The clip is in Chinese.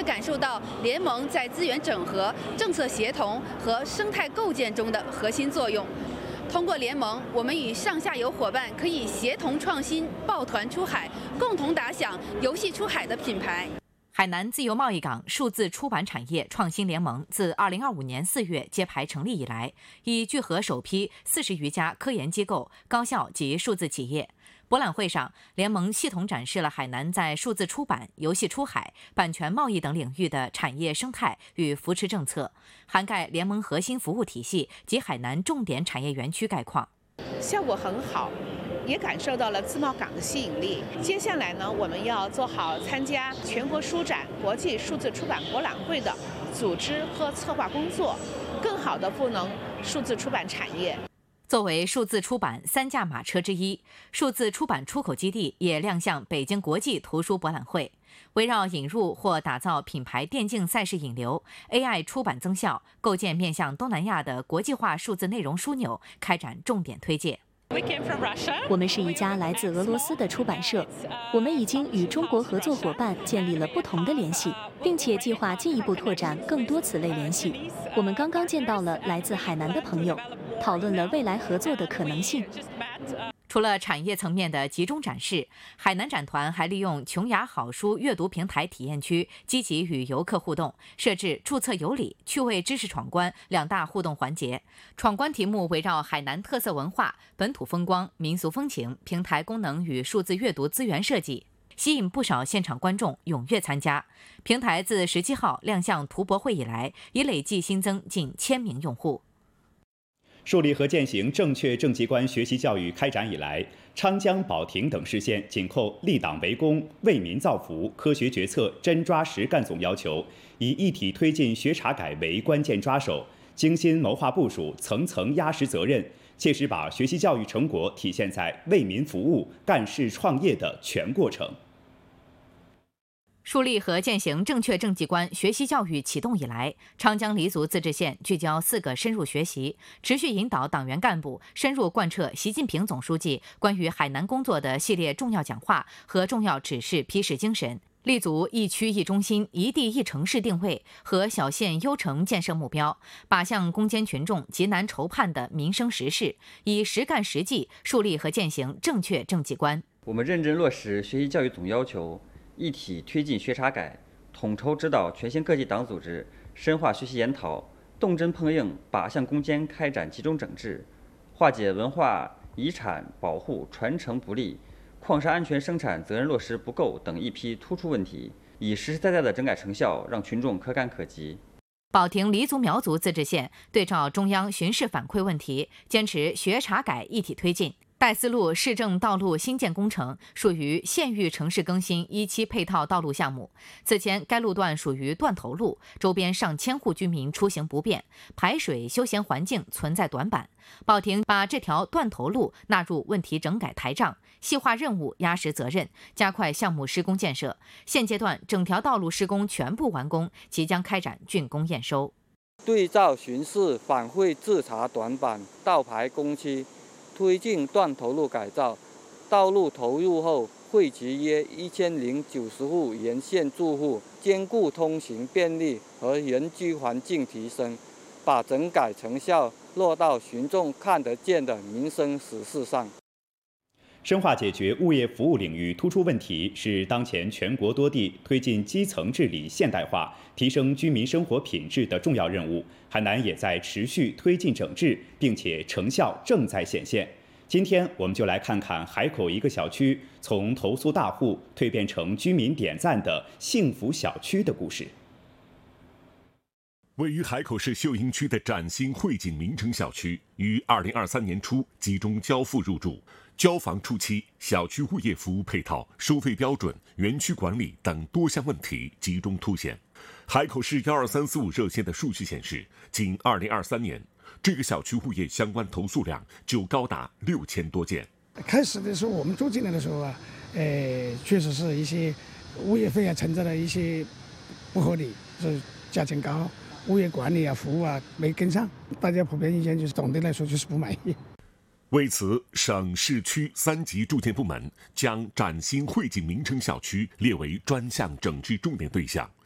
感受到联盟在资源整合、政策协同和生态构建中的核心作用。通过联盟，我们与上下游伙伴可以协同创新、抱团出海，共同打响游戏出海的品牌。 海南自由贸易港数字出版产业创新联盟自2025年4月揭牌成立以来，已聚合首批40余家科研机构、高校及数字企业。博览会上，联盟系统展示了海南在数字出版、游戏出海、版权贸易等领域的产业生态与扶持政策，涵盖联盟核心服务体系及海南重点产业园区概况。 效果很好，也感受到了自贸港的吸引力。接下来呢，我们要做好参加全国书展、国际数字出版博览会的组织和策划工作，更好地赋能数字出版产业。 作为数字出版3驾马车之一，数字出版出口基地也亮相北京国际图书博览会，围绕引入或打造品牌电竞赛事引流、AI 出版增效，构建面向东南亚的国际化数字内容枢纽，开展重点推介。 我们是一家来自俄罗斯的出版社，我们已经与中国合作伙伴建立了不同的联系，并且计划进一步拓展更多此类联系。我们刚刚见到了来自海南的朋友，讨论了未来合作的可能性。 除了产业层面的集中展示，海南展团还利用琼雅好书阅读平台体验区，积极与游客互动，设置注册有礼、趣味知识闯关2大互动环节。闯关题目围绕海南特色文化、本土风光、民俗风情、平台功能与数字阅读资源设计，吸引不少现场观众踊跃参加。平台自17号亮相图博会以来，已累计新增近1000名用户。 树立和践行正确政绩观学习教育开展以来，昌江、保亭等市县紧扣立党为公、为民造福、科学决策、真抓实干总要求，以一体推进学查改为关键抓手，精心谋划部署，层层压实责任，切实把学习教育成果体现在为民服务、干事创业的全过程。 树立和践行正确政绩观学习教育启动以来，昌江黎族自治县聚焦4个深入学习，持续引导党员干部深入贯彻习近平总书记关于海南工作的系列重要讲话和重要指示批示精神，立足一区一中心、一地一城市定位和小县优城建设目标，把向攻坚群众急难愁盼的民生实事，以实干实际树立和践行正确政绩观。 我们认真落实学习教育总要求，一体推进学查改，统筹指导全县各级党组织深化学习研讨，动真碰硬靶向攻坚开展集中整治，化解文化遗产保护传承不力、矿山安全生产责任落实不够等一批突出问题，以实实在在的整改成效让群众可感可及。 保亭黎族苗族自治县对照中央巡视反馈问题，坚持学查改一体推进。戴思路市政道路新建工程属于县域城市更新一期配套道路项目，此前该路段属于断头路，周边上千户居民出行不便，排水休闲环境存在短板。保亭把这条断头路纳入问题整改台账，细化任务，压实责任，加快项目施工建设。现阶段整条道路施工全部完工，即将开展竣工验收。 对照巡视反馈自查短板，道牌工期，推进断头路改造，道路投入后惠及约1090户沿线住户，兼顾通行便利和人居环境提升，把整改成效落到群众看得见的民生实事上。 深化解决物业服务领域突出问题，是当前全国多地推进基层治理现代化、提升居民生活品质的重要任务。海南也在持续推进整治，并且成效正在显现。今天我们就来看看海口一个小区从投诉大户蜕变成居民点赞的幸福小区的故事。 位于海口市秀英区的崭新汇景名城小区，于2023年初集中交付入住。交房初期，小区物业服务配套、收费标准、园区管理等多项问题集中凸显。海口市12345热线的数据显示，仅2023年，这个小区物业相关投诉量就高达6000多件。 开始的时候，我们住进来的时候啊，确实是一些物业费啊存在了一些不合理，是价钱高，物业管理啊、服务啊没跟上，大家普遍意见就是总的来说就是不满意。 为此，省市区3级住建部门将崭新汇景名城小区列为专项整治重点对象，